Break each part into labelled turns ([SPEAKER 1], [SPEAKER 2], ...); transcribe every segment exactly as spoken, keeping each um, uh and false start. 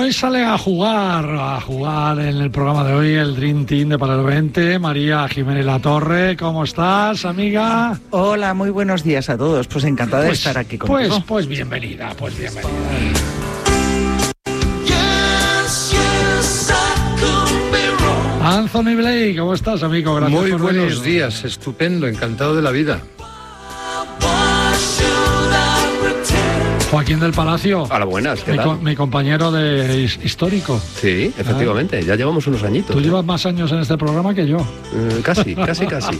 [SPEAKER 1] hoy salen a jugar, a jugar en el programa de hoy el Dream Team de Para el veinte. María Jiménez Latorre, ¿cómo estás, amiga?
[SPEAKER 2] Hola, muy buenos días a todos. Pues encantada
[SPEAKER 1] pues,
[SPEAKER 2] de estar aquí contigo.
[SPEAKER 1] Pues, pues bienvenida, pues bienvenida. Anthony Blake, ¿cómo estás, amigo? Gracias
[SPEAKER 3] Muy
[SPEAKER 1] por
[SPEAKER 3] buenos
[SPEAKER 1] venir.
[SPEAKER 3] días, estupendo, encantado de la vida.
[SPEAKER 1] Joaquín del Palacio.
[SPEAKER 3] Hola, buenas, ¿qué
[SPEAKER 1] mi,
[SPEAKER 3] tal?
[SPEAKER 1] co- mi compañero de his- histórico.
[SPEAKER 3] Sí, efectivamente, ah. ya llevamos unos añitos.
[SPEAKER 1] Tú
[SPEAKER 3] ¿eh?
[SPEAKER 1] llevas más años en este programa que yo.
[SPEAKER 3] Eh, casi, casi, casi.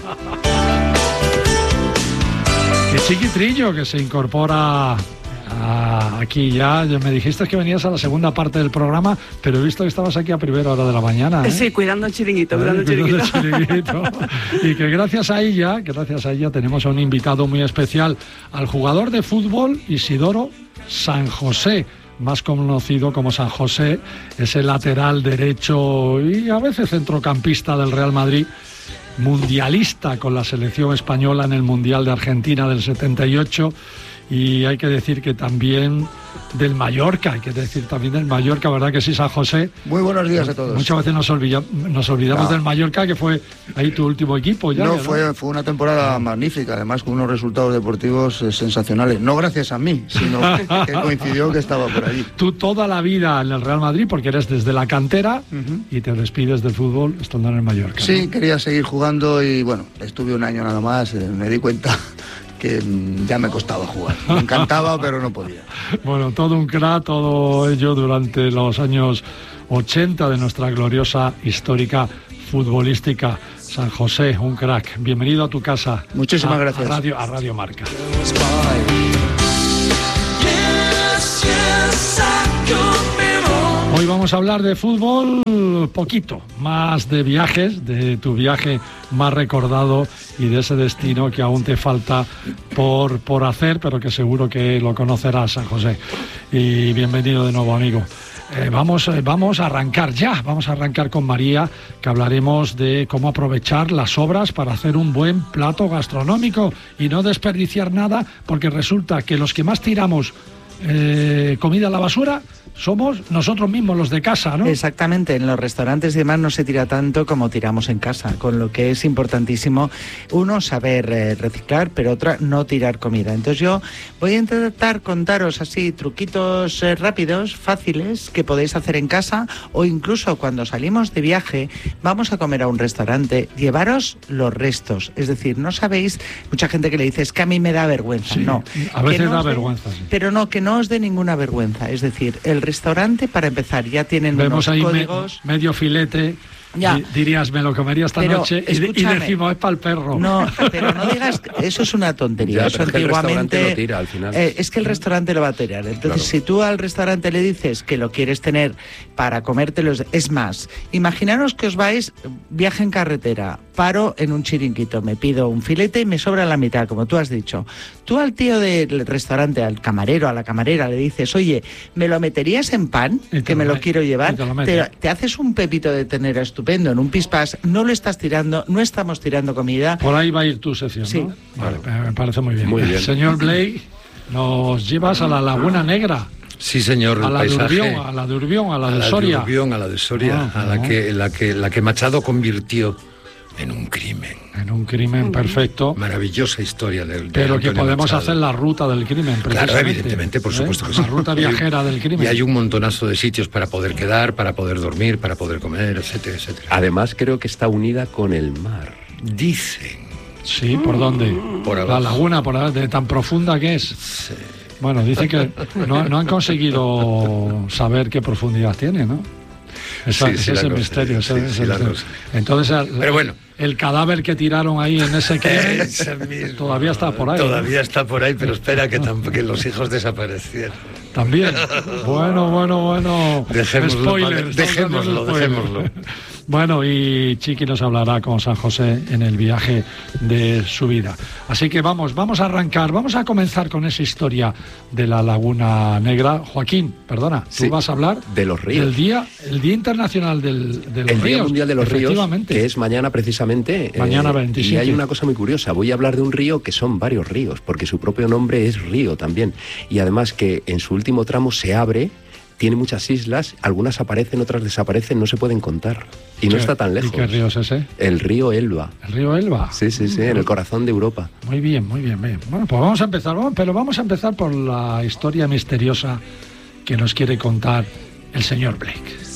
[SPEAKER 1] Y Chiquitrillo, que se incorpora a, aquí ya. Ya me dijiste que venías a la segunda parte del programa, pero he visto que estabas aquí a primera hora de la mañana, ¿eh?
[SPEAKER 4] Sí, cuidando el chiringuito,
[SPEAKER 1] Ay,
[SPEAKER 4] cuidando el chiringuito.
[SPEAKER 1] cuidando el chiringuito. Y que gracias a ella, gracias a ella tenemos a un invitado muy especial, al jugador de fútbol Isidoro San José, más conocido como San José, es el lateral derecho y a veces centrocampista del Real Madrid, mundialista con la selección española en el Mundial de Argentina del setenta y ocho, y hay que decir que también del Mallorca, hay que decir también del Mallorca, ¿verdad que sí, San José?
[SPEAKER 5] Muy buenos días a todos.
[SPEAKER 1] Muchas veces nos, olvida, nos olvidamos
[SPEAKER 5] no.
[SPEAKER 1] del Mallorca, que fue ahí tu último equipo ya.
[SPEAKER 5] No,
[SPEAKER 1] ¿no?
[SPEAKER 5] fue, fue una temporada magnífica, además con unos resultados deportivos eh, sensacionales. No gracias a mí, sino que coincidió que estaba por allí.
[SPEAKER 1] Tú toda la vida en el Real Madrid, porque eres desde la cantera, uh-huh. y te despides del fútbol estando en el Mallorca.
[SPEAKER 5] Sí,
[SPEAKER 1] ¿no?
[SPEAKER 5] Quería seguir jugando y bueno, estuve un año nada más, eh, me di cuenta que ya me costaba jugar. Me encantaba, pero no podía.
[SPEAKER 1] Bueno, todo un crack, todo ello durante los años ochenta de nuestra gloriosa histórica futbolística. San José, un crack. Bienvenido a tu casa.
[SPEAKER 5] Muchísimas
[SPEAKER 1] a,
[SPEAKER 5] gracias.
[SPEAKER 1] A Radio, a Radio Marca. Hoy vamos a hablar de fútbol poquito, más de viajes, de tu viaje más recordado y de ese destino que aún te falta por, por hacer, pero que seguro que lo conocerás, San José. Y bienvenido de nuevo, amigo. Eh, vamos, eh, vamos a arrancar ya, vamos a arrancar con María, que hablaremos de cómo aprovechar las sobras para hacer un buen plato gastronómico y no desperdiciar nada, porque resulta que los que más tiramos eh, comida a la basura somos nosotros mismos, los de casa, ¿no?
[SPEAKER 2] Exactamente, en los restaurantes y demás no se tira tanto como tiramos en casa, con lo que es importantísimo, uno, saber eh, reciclar, pero otra, no tirar comida. Entonces yo voy a intentar contaros así truquitos eh, rápidos, fáciles, que podéis hacer en casa, o incluso cuando salimos de viaje, vamos a comer a un restaurante, llevaros los restos, es decir, no sabéis, mucha gente que le dice, es que a mí me da vergüenza,
[SPEAKER 1] sí,
[SPEAKER 2] no.
[SPEAKER 1] A veces
[SPEAKER 2] no
[SPEAKER 1] da
[SPEAKER 2] de,
[SPEAKER 1] vergüenza, sí.
[SPEAKER 2] Pero no, que no os dé ninguna vergüenza, es decir, el restaurante, para empezar, ya tienen
[SPEAKER 1] Vemos
[SPEAKER 2] unos
[SPEAKER 1] ahí
[SPEAKER 2] códigos.
[SPEAKER 1] Me, medio filete.
[SPEAKER 2] Ya.
[SPEAKER 1] Dirías, me lo comería esta
[SPEAKER 2] pero,
[SPEAKER 1] noche y, y decimos, es para el perro.
[SPEAKER 2] No, pero no digas, eso es una tontería.
[SPEAKER 3] Ya,
[SPEAKER 2] eso
[SPEAKER 3] pero
[SPEAKER 2] antiguamente.
[SPEAKER 3] Es que el restaurante lo tira al final.
[SPEAKER 2] Eh, es que el restaurante lo va a tirar. Entonces, claro. Si tú al restaurante le dices que lo quieres tener para comértelo, es más, imaginaros que os vais, viaje en carretera, paro en un chiringuito, me pido un filete y me sobra la mitad, como tú has dicho. Tú al tío del restaurante, al camarero, a la camarera, le dices, oye, ¿me lo meterías en pan? Que me lo met, quiero llevar. Te, te, te haces un pepito de ternera estupendo en un pispas, no lo estás tirando, no estamos tirando comida.
[SPEAKER 1] Por ahí va a ir tu sección,
[SPEAKER 2] sí.
[SPEAKER 1] ¿no? Vale, me parece muy bien.
[SPEAKER 3] Muy bien.
[SPEAKER 1] Señor Blake, nos llevas a la Laguna Negra.
[SPEAKER 3] Sí, señor,
[SPEAKER 1] a
[SPEAKER 3] el
[SPEAKER 1] la
[SPEAKER 3] paisaje.
[SPEAKER 1] De Urbión, a la de Urbión, a la
[SPEAKER 3] a
[SPEAKER 1] de
[SPEAKER 3] la
[SPEAKER 1] Soria.
[SPEAKER 3] De Urbión, a la de Soria,
[SPEAKER 1] ah,
[SPEAKER 3] a la
[SPEAKER 1] ah.
[SPEAKER 3] que, la, que, la que Machado convirtió en un crimen.
[SPEAKER 1] En un crimen perfecto.
[SPEAKER 3] Maravillosa historia del de
[SPEAKER 1] Pero
[SPEAKER 3] Antonio
[SPEAKER 1] que podemos
[SPEAKER 3] Machado.
[SPEAKER 1] hacer la ruta del crimen,
[SPEAKER 3] Claro, evidentemente, por supuesto
[SPEAKER 1] ¿eh?
[SPEAKER 3] que sí.
[SPEAKER 1] La ruta viajera del crimen.
[SPEAKER 3] Y hay un montonazo de sitios para poder quedar, para poder dormir, para poder comer, etcétera, etcétera.
[SPEAKER 6] Además, creo que está unida con el mar.
[SPEAKER 3] Dicen.
[SPEAKER 1] Sí, ¿por dónde?
[SPEAKER 3] Por abajo.
[SPEAKER 1] La laguna, por abajo, de tan profunda que es.
[SPEAKER 3] Sí.
[SPEAKER 1] Bueno, dice que no, no han conseguido saber qué profundidad tiene, ¿no? Esa,
[SPEAKER 3] sí, sí,
[SPEAKER 1] ese es el
[SPEAKER 3] cosa,
[SPEAKER 1] misterio.
[SPEAKER 3] sí,
[SPEAKER 1] ese,
[SPEAKER 3] sí,
[SPEAKER 1] ese
[SPEAKER 3] la
[SPEAKER 1] misterio.
[SPEAKER 3] cosa.
[SPEAKER 1] Entonces, el,
[SPEAKER 3] Pero bueno.
[SPEAKER 1] el cadáver que tiraron ahí en ese crimen todavía está por ahí.
[SPEAKER 3] Todavía
[SPEAKER 1] ¿no?
[SPEAKER 3] está por ahí, pero espera que, que los hijos desaparecieran.
[SPEAKER 1] También. Bueno, bueno, bueno.
[SPEAKER 3] Dejémoslo,
[SPEAKER 1] Spoiler.
[SPEAKER 3] dejémoslo, dejémoslo.
[SPEAKER 1] Bueno, y Chiqui nos hablará con San José en el viaje de su vida. Así que vamos, vamos a arrancar, vamos a comenzar con esa historia de la Laguna Negra. Joaquín, perdona, tú
[SPEAKER 6] sí,
[SPEAKER 1] vas a hablar
[SPEAKER 6] de los ríos.
[SPEAKER 1] Del día, el Día Internacional del, de los
[SPEAKER 6] el
[SPEAKER 1] Ríos.
[SPEAKER 6] El Día Mundial de los Ríos, que es mañana precisamente.
[SPEAKER 1] Mañana
[SPEAKER 6] eh,
[SPEAKER 1] veintisiete.
[SPEAKER 6] Y hay una cosa muy curiosa, voy a hablar de un río que son varios ríos, porque su propio nombre es río también. Y además que en su último tramo se abre tiene muchas islas, algunas aparecen, otras desaparecen, no se pueden contar. Y no está tan lejos.
[SPEAKER 1] ¿Y qué río es ese?
[SPEAKER 6] El río Elba.
[SPEAKER 1] ¿El río Elba?
[SPEAKER 6] Sí, sí, sí, en el corazón de Europa.
[SPEAKER 1] Muy bien, muy bien, bien. Bueno, pues vamos a empezar, vamos, pero vamos a empezar por la historia misteriosa que nos quiere contar el señor Blake.